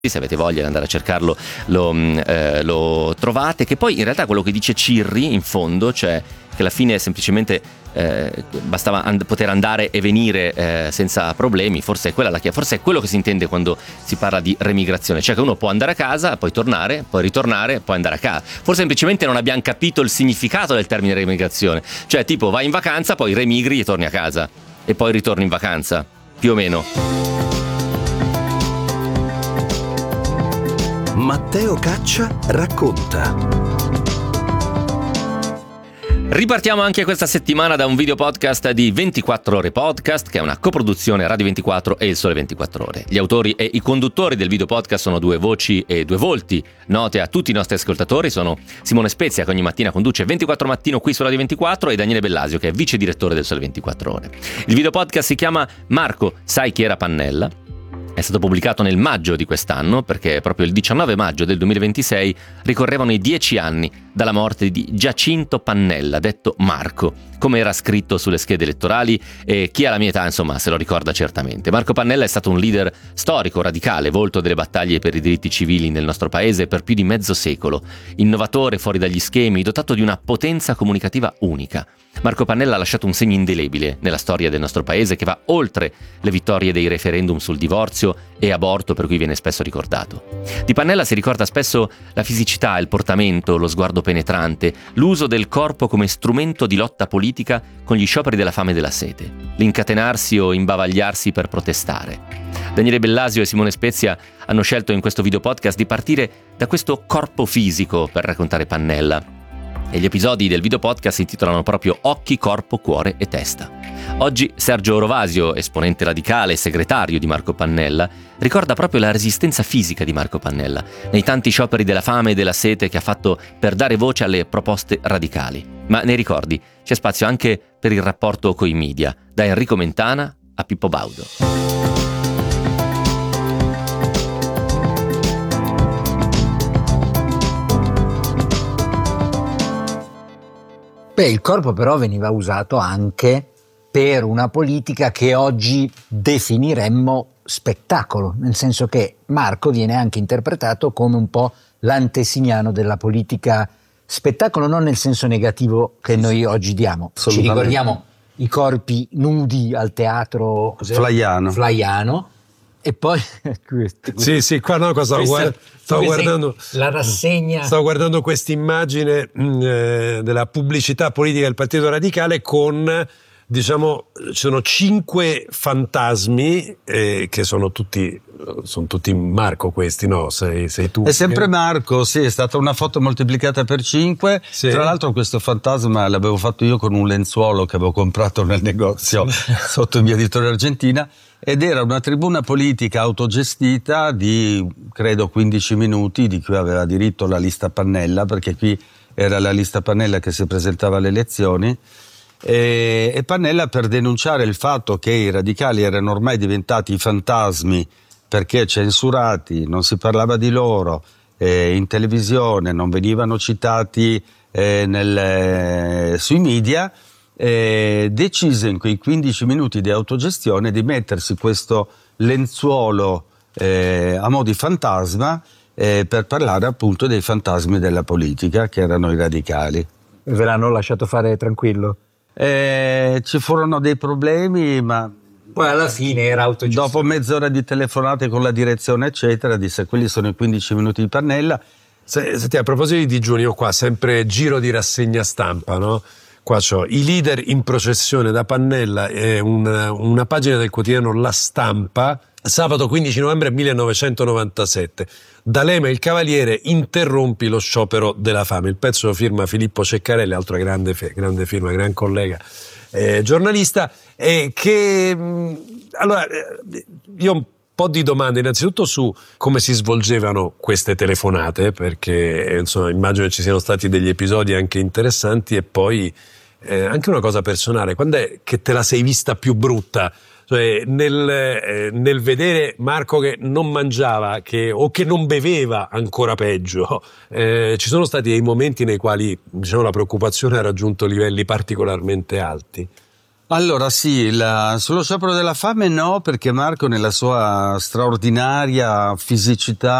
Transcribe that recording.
se avete voglia di andare a cercarlo lo trovate, che poi in realtà quello che dice Cirri in fondo, cioè che alla fine semplicemente bastava poter andare e venire senza problemi, forse è quella forse è quello che si intende quando si parla di remigrazione, cioè che uno può andare a casa, poi tornare, poi ritornare, poi andare a casa. Forse semplicemente non abbiamo capito il significato del termine remigrazione, cioè tipo vai in vacanza, poi remigri e torni a casa e poi ritorni in vacanza, più o meno. Matteo Caccia racconta. Ripartiamo anche questa settimana da un video podcast di 24 Ore Podcast, che è una coproduzione Radio 24 e Il Sole 24 Ore. Gli autori e i conduttori del video podcast sono due voci e due volti note a tutti i nostri ascoltatori. Sono Simone Spezia, che ogni mattina conduce 24 Mattino qui su Radio 24, e Daniele Bellasio, che è vice direttore del Sole 24 Ore. Il video podcast si chiama Marco, sai chi era Pannella? È stato pubblicato nel maggio di quest'anno, perché proprio il 19 maggio del 2026 ricorrevano i 10 anni dalla morte di Giacinto Pannella, detto Marco, come era scritto sulle schede elettorali, e chi ha la mia età, insomma, se lo ricorda certamente. Marco Pannella è stato un leader storico, radicale, volto delle battaglie per i diritti civili nel nostro paese per più di mezzo secolo, innovatore fuori dagli schemi, dotato di una potenza comunicativa unica. Marco Pannella ha lasciato un segno indelebile nella storia del nostro paese, che va oltre le vittorie dei referendum sul divorzio e aborto, per cui viene spesso ricordato. Di Pannella si ricorda spesso la fisicità, il portamento, lo sguardo penetrante, l'uso del corpo come strumento di lotta politica con gli scioperi della fame e della sete, l'incatenarsi o imbavagliarsi per protestare. Daniele Bellasio e Simone Spezia hanno scelto in questo video podcast di partire da questo corpo fisico per raccontare Pannella. E gli episodi del video podcast si intitolano proprio Occhi, Corpo, Cuore e Testa. Oggi Sergio Rovasio, esponente radicale e segretario di Marco Pannella, ricorda proprio la resistenza fisica di Marco Pannella nei tanti scioperi della fame e della sete che ha fatto per dare voce alle proposte radicali. Ma nei ricordi c'è spazio anche per il rapporto coi media, da Enrico Mentana a Pippo Baudo. Il corpo però veniva usato anche per una politica che oggi definiremmo spettacolo, nel senso che Marco viene anche interpretato come un po' l'antesignano della politica spettacolo, non nel senso negativo che noi oggi diamo. Ci ricordiamo i corpi nudi al teatro Flaiano. E poi sì, qua no, stavo guardando la rassegna. Stavo guardando questa immagine della pubblicità politica del Partito Radicale con, diciamo, ci sono 5 fantasmi che sono tutti Marco questi, no? Sei tu. È sempre Marco, sì, è stata una foto moltiplicata per 5. Sì. Tra l'altro questo fantasma l'avevo fatto io con un lenzuolo che avevo comprato nel negozio sotto in via Vittorio Argentina, ed era una tribuna politica autogestita di, credo, 15 minuti, di cui aveva diritto la lista Pannella, perché qui era la lista Pannella che si presentava alle elezioni. E Pannella, per denunciare il fatto che i radicali erano ormai diventati fantasmi perché censurati, non si parlava di loro in televisione, non venivano citati sui media, decise in quei 15 minuti di autogestione di mettersi questo lenzuolo a mo' di fantasma per parlare appunto dei fantasmi della politica, che erano i radicali. Ve l'hanno lasciato fare tranquillo? Ci furono dei problemi, ma poi alla fine era autogestito. Dopo mezz'ora di telefonate con la direzione eccetera, disse: quelli sono i 15 minuti di Pannella. Senti, a proposito di digiuni, io qua sempre giro di rassegna stampa, no? Qua c'ho i leader in processione da Pannella, è una pagina del quotidiano La Stampa, sabato 15 novembre 1997. D'Alema il Cavaliere, interrompi lo sciopero della fame. Il pezzo firma Filippo Ceccarelli, altro grande firma, gran collega giornalista, allora io ho un po' di domande innanzitutto su come si svolgevano queste telefonate, perché insomma immagino che ci siano stati degli episodi anche interessanti, e poi anche una cosa personale: quando è che te la sei vista più brutta? Cioè nel vedere Marco che non mangiava o che non beveva, ancora peggio, ci sono stati dei momenti nei quali, diciamo, la preoccupazione ha raggiunto livelli particolarmente alti? Allora sì, sullo sciopero della fame no, perché Marco nella sua straordinaria fisicità